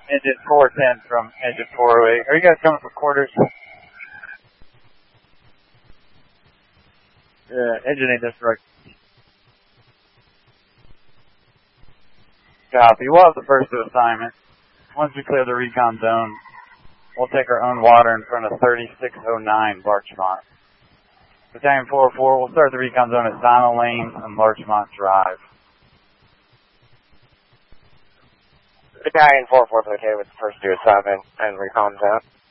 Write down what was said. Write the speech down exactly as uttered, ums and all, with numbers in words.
Engine four ten from engine four oh eight. Are you guys coming for quarters? Yeah, engine ain't this right. Copy. We'll have the first of assignment. Once we clear the recon zone, we'll take our own water in front of thirty-six oh nine Larchmont. Battalion four oh four, we'll start the recon zone at Donna Lane and Larchmont Drive. Battalion four oh four is okay with the first due assignment and recon zone.